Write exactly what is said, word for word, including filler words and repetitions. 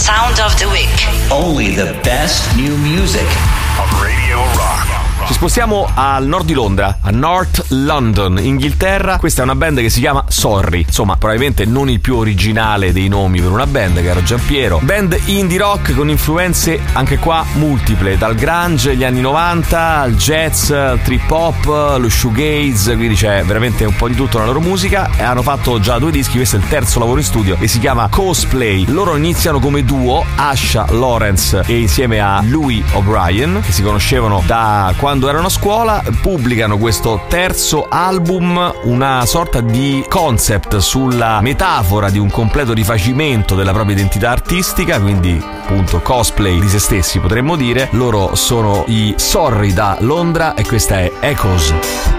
Sound of the Week. Only the best new music on Radio Rock. Ci spostiamo al nord di Londra, a North London, Inghilterra. Questa è una band che si chiama Sorry. Insomma, probabilmente non il più originale dei nomi per una band, caro Giampiero. Band indie rock con influenze anche qua multiple, dal grunge degli anni novanta al jazz, al trip hop, lo shoegaze, quindi c'è veramente un po' di tutto nella loro musica. E hanno fatto già due dischi, questo è il terzo lavoro in studio e si chiama Cosplay. Loro iniziano come duo, Asha Lawrence e insieme a Louis O'Brien, che si conoscevano da quando erano a scuola. Pubblicano questo terzo album, una sorta di concept sulla metafora di un completo rifacimento della propria identità artistica, quindi appunto cosplay di se stessi potremmo dire. Loro sono i Sorry da Londra e questa è Echoes.